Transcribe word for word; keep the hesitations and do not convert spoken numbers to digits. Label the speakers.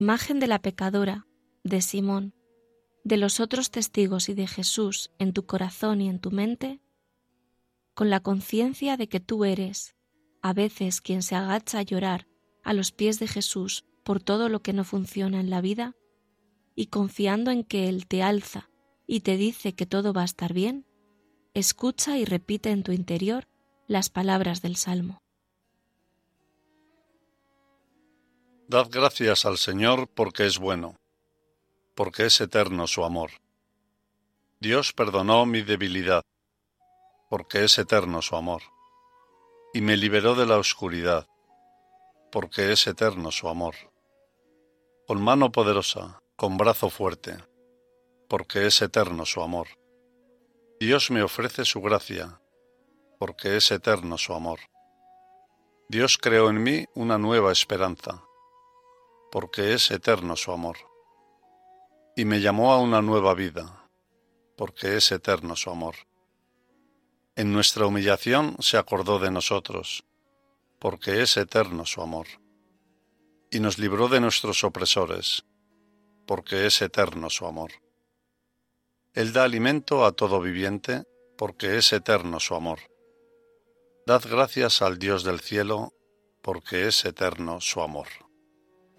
Speaker 1: imagen de la pecadora, de Simón, de los otros testigos y de Jesús en tu corazón y en tu mente, con la conciencia de que tú eres, a veces, quien se agacha a llorar a los pies de Jesús por todo lo que no funciona en la vida, y confiando en que Él te alza y te dice que todo va a estar bien, escucha y repite en tu interior las palabras del Salmo.
Speaker 2: Dad gracias al Señor porque es bueno, porque es eterno su amor. Dios perdonó mi debilidad, porque es eterno su amor, y me liberó de la oscuridad, porque es eterno su amor. Con mano poderosa, con brazo fuerte, porque es eterno su amor. Dios me ofrece su gracia, porque es eterno su amor. Dios creó en mí una nueva esperanza, porque es eterno su amor. Y me llamó a una nueva vida, porque es eterno su amor. En nuestra humillación se acordó de nosotros, porque es eterno su amor. Y nos libró de nuestros opresores, porque es eterno su amor. Él da alimento a todo viviente, porque es eterno su amor. Dad gracias al Dios del cielo, porque es eterno su amor.